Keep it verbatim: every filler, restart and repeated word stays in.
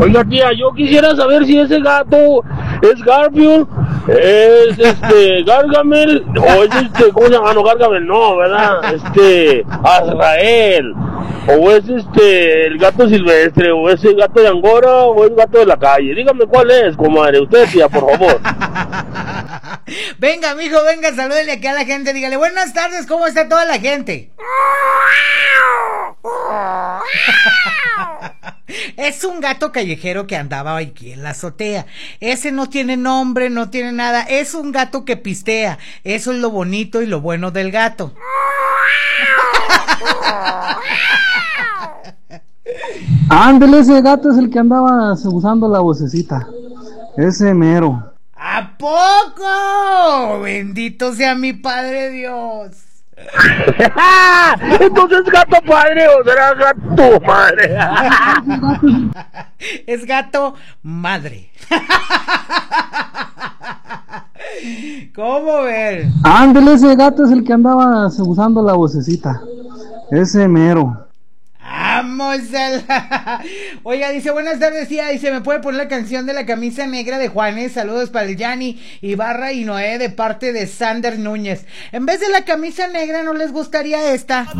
Oiga, tía, yo quisiera saber si ese gato es Garfield, es este Gargamel, o es este, ¿cómo se llama? No, Gargamel, no, ¿verdad? Este, Azrael, o es este, el gato silvestre, o es el gato de Angora, o es el gato de la calle. Dígame cuál es, comadre, usted, tía, por favor. Venga, mijo, venga, salúdele aquí a la gente, dígale, buenas tardes, ¿cómo está toda la gente? Es un gato callejero que andaba aquí en la azotea. Ese no tiene nombre, no tiene nada. Es un gato que pistea. Eso es lo bonito y lo bueno del gato. Ándele, ese gato es el que andaba usando la vocecita. Ese mero. ¿A poco? Bendito sea mi Padre Dios. Entonces, gato padre o será gato madre. Es gato madre. ¿Cómo ver? Ándele, ese gato es el que andaba usando la vocecita. Ese mero. Vamos a la... Oiga, dice, buenas tardes, tía. Dice, ¿me puede poner la canción de la camisa negra de Juanes? Saludos para el Yanni, Ibarra y Noé de parte de Sander Núñez. En vez de la camisa negra, ¿no les gustaría esta?